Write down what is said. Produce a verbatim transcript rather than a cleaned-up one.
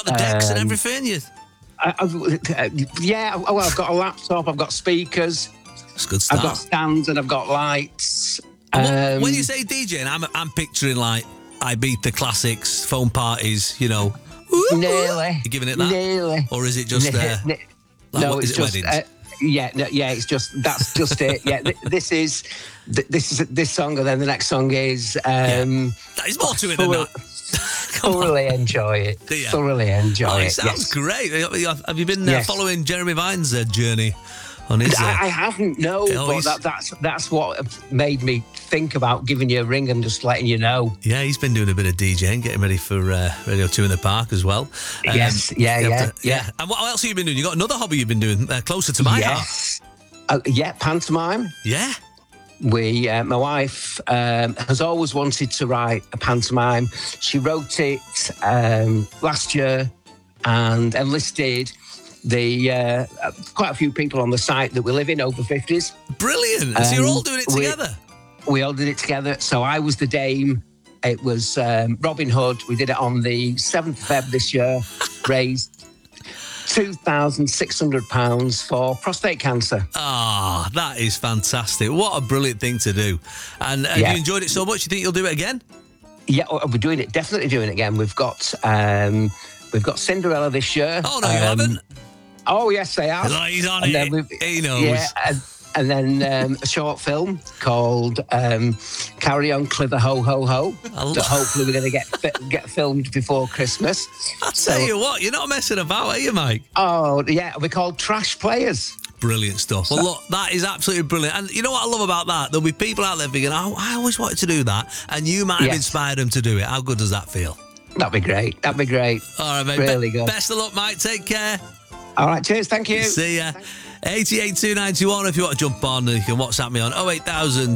the decks and Um, everything. You, I, I've, uh, yeah, well, I've got a laptop, I've got speakers, it's a good start. I've got stands, and I've got lights. And what- Um, when you say DJing, I'm I'm picturing like Ibiza classics, phone parties. You know, nearly, you giving it that, nearly, or is it just Ne- uh, ne- like, no, what, it's is it just weddings? uh, yeah, no, yeah, it's just that's just it. Yeah, th- this is th- this is this song, and then the next song is. Um, There's more to it than thorough- that. Come on. Thoroughly enjoy it. Do ya? Thoroughly enjoy Oh, it it. sounds yes. great. Have you been uh, Yes. following Jeremy Vine's uh, journey on his? Uh, I, I haven't, no, Oh, but he's- that, that's that's what made me think about giving you a ring and just letting you know. yeah, he's been doing a bit of DJing, getting ready for uh, Radio Two in the Park as well. Um, Yes, yeah, you have yeah, to- yeah. And what else have you been doing? You got another hobby you've been doing uh, closer to my heart. Yes. Uh, yeah, pantomime. Yeah. We, uh, my wife, um, has always wanted to write a pantomime. She wrote it um, last year and enlisted the uh, quite a few people on the site that we live in over fifties. Brilliant. so you're all Um, doing it we- together. We all did it together. So I was the dame. It was um, Robin Hood. We did it on the seventh of February this year. Raised two thousand six hundred pounds for prostate cancer. Ah, that is fantastic. What a brilliant thing to do. And uh, have Yeah. you enjoyed it so much, you think you'll do it again? Yeah, oh, we're doing it. Definitely doing it again. We've got um, we've got Cinderella this year. Oh, no, you Um, haven't. Oh, yes, they have. No, he's on And then it. we've- He knows. Yeah, and, and then um, a short film called um, "Carry On, Clither Ho Ho Ho." I lo- That hopefully we're going to get fi- get filmed before Christmas. I'll tell you what, you're not messing about, are you, Mike? Oh, yeah, we're called Trash Players. Brilliant stuff. Well, look, that is absolutely brilliant. And you know what I love about that? There'll be people out there thinking, oh, I always wanted to do that. And you might have Yes. inspired them to do it. How good does that feel? That'd be great. That'd be great. All right, mate. Really Be- good. Best of luck, Mike. Take care. All right, cheers. Thank you. See ya. eight eight two nine two one if you want to jump on. You can WhatsApp me on oh eight thousand